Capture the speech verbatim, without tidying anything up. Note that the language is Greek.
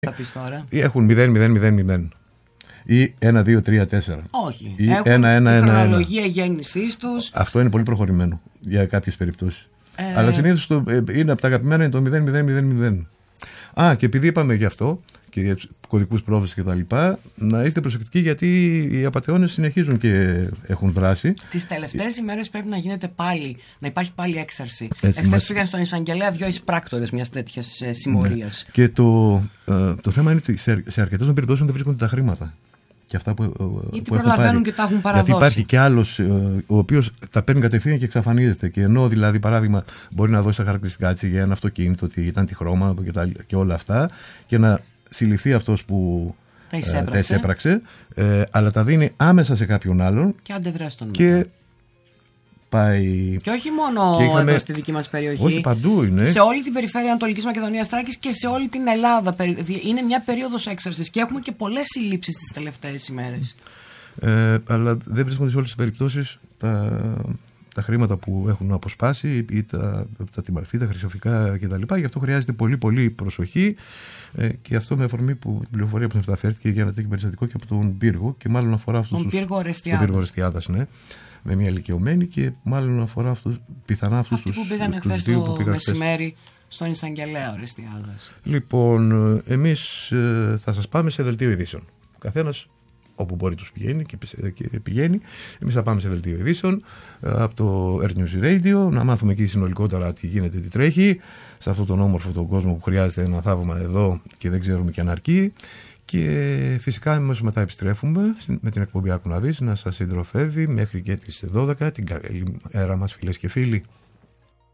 Θα πεις τώρα. Ή έχουν μηδέν μηδέν μηδέν μηδέν. Ή ένα δύο τρία τέσσερα. Όχι. Ή έχουν ένα ένα τη ένα. χρονολογία γέννησής τους. Αυτό είναι πολύ προχωρημένο για κάποιες περιπτώσεις. Ε... Αλλά συνήθως το, ε, είναι από τα αγαπημένα είναι το μηδέν μηδέν μηδέν μηδέν. Α, και επειδή είπαμε γι' αυτό και για κωδικούς πρόβασης και τα λοιπά, να είστε προσεκτικοί γιατί οι απατεώνες συνεχίζουν και έχουν δράση. Τις τελευταίες ημέρες πρέπει να γίνεται πάλι, να υπάρχει πάλι έξαρση. Έτσι, Εχθές μας... πήγαν στον εισαγγελέα δύο εισπράκτορες μιας τέτοιας ε, συμμορίας. Ναι. Και το, ε, το θέμα είναι ότι σε, σε αρκετές των περιπτώσεων δεν βρίσκονται τα χρήματα. Και αυτά που, Ή που προλαβαίνουν και τα έχουν παραδώσει. Γιατί υπάρχει και άλλος ε, ο οποίος τα παίρνει κατευθείαν και εξαφανίζεται. Και ενώ δηλαδή παράδειγμα μπορεί να δώσει τα χαρακτηριστικά της για ένα αυτοκίνητο, ότι ήταν τη χρώμα και, τα, και όλα αυτά, και να συλληφθεί αυτός που τα εισέπραξε, ε, τα εισέπραξε ε, αλλά τα δίνει άμεσα σε κάποιον άλλον. Και αντεδράστον μετά. Και πάει. Και όχι μόνο και είχαμε... εδώ στη δική μας περιοχή. Όχι, παντού είναι. Σε όλη την περιφέρεια Ανατολικής Μακεδονίας Θράκης και σε όλη την Ελλάδα. Είναι μια περίοδος έξαρσης και έχουμε και πολλές συλλήψεις τις τελευταίες ημέρες. Ε, αλλά δεν βρίσκονται σε όλες τις περιπτώσεις τα, τα χρήματα που έχουν αποσπάσει ή τα, τα τιμαρφή, τα χρυσοφικά κτλ. Γι' αυτό χρειάζεται πολύ πολύ προσοχή ε, και αυτό με αφορμή που την πληροφορία που μεταφέρθηκε για ένα τέτοιο περιστατικό και από τον Πύργο και μάλλον αφορά αυτούς τον τους. Πύργο Ορεστιάδας. Τον Πύργο Ορεστιάδας, ναι. Με μια ηλικιωμένη και μάλλον αφορά αυτούς, πιθανά αυτούς τους. Αυτοί που πήγαν χθες το μεσημέρι στον εισαγγελέα Ορεστιάδας. Λοιπόν, εμείς ε, θα σας πάμε σε δελτίο ειδήσεων. Ο καθένας όπου μπορεί τους πηγαίνει και, και πηγαίνει. Εμείς θα πάμε σε δελτίο ειδήσεων από το Earth News Radio, να μάθουμε εκεί συνολικότερα τι γίνεται, τι τρέχει σε αυτόν τον όμορφο τον κόσμο που χρειάζεται ένα θαύμα εδώ και δεν ξέρουμε και αν αρκεί. Και φυσικά εμείς μετά επιστρέφουμε με την εκπομπή Άκου να δεις να σας συντροφεύει μέχρι και τις δώδεκα. Την καλή μέρα μας, φίλες και φίλοι.